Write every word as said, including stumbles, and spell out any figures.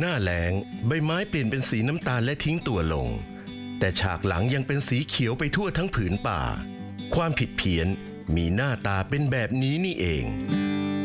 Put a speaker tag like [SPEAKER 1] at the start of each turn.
[SPEAKER 1] หน้าแล้งใบไม้เปลี่ยนเป็นสีน้ำตาลและทิ้งตัวลงแต่ฉากหลังยังเป็นสีเขียวไปทั่วทั้งผืนป่าความผิดเพี้ยนมีหน้าตาเป็นแบบนี้นี่เอง